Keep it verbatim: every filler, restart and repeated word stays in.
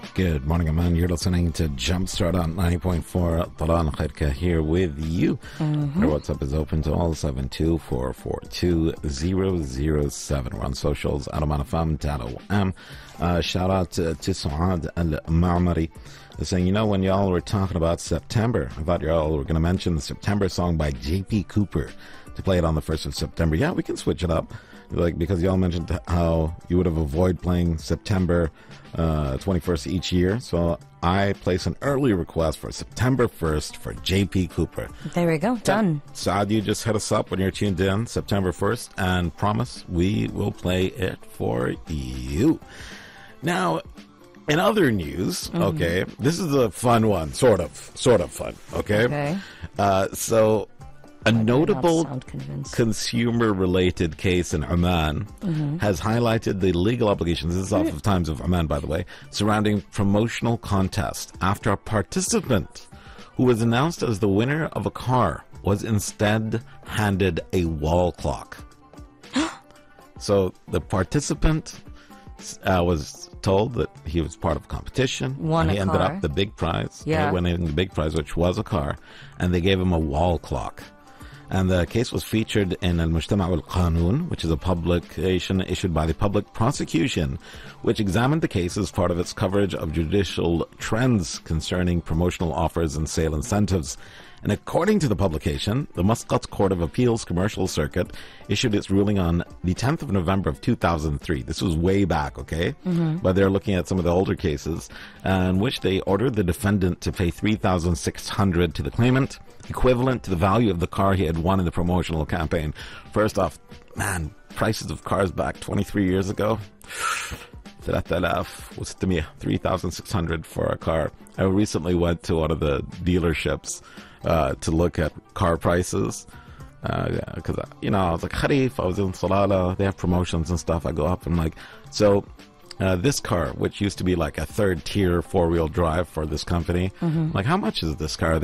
Good morning, Aman. You're listening to Jumpstart on ninety point four. Talan Khairka here with you. Mm-hmm. Our WhatsApp is open to all seven two four four two zero zero seven. We're on socials, Adaman F M, Dado M. Uh, shout out to, to Suad Al-Ma'mari. They're saying, you know, when y'all were talking about September, I thought y'all were going to mention the September song by J P Cooper to play it on the first of September. Yeah, we can switch it up. Like, because y'all mentioned how you would have avoided playing September uh, twenty-first each year. So I place an early request for September first for J P Cooper. There we go. Done. Saad, you just hit us up when you're tuned in September first and promise we will play it for you. Now, in other news, mm-hmm. okay, this is a fun one, sort of, sort of fun, okay? Okay. Uh, so... A I notable consumer-related case in Oman mm-hmm. has highlighted the legal obligations, this is off of Times of Oman, by the way, surrounding promotional contest after a participant who was announced as the winner of a car was instead handed a wall clock. So the participant uh, was told that he was part of a competition. Won and he a ended car. up the big prize. Yeah. He went in the big prize, which was a car, and they gave him a wall clock. And the case was featured in Al-Mujtama' Al-Qanun, which is a publication issued by the Public Prosecution, which examined the case as part of its coverage of judicial trends concerning promotional offers and sale incentives. And according to the publication, the Muscat Court of Appeals Commercial Circuit issued its ruling on the tenth of November of two thousand three. This was way back, okay? Mm-hmm. But they're looking at some of the older cases, in which they ordered the defendant to pay three thousand six hundred dollars to the claimant, equivalent to the value of the car he had won in the promotional campaign. First off, man, prices of cars back twenty-three years ago, three thousand six hundred dollars for a car. I recently went to one of the dealerships uh, to look at car prices. Because, uh, you know, I was like, Kharif, I was in Salala, they have promotions and stuff. I go up and like, so uh, this car, which used to be like a third tier four wheel drive for this company, mm-hmm. like, how much is this car?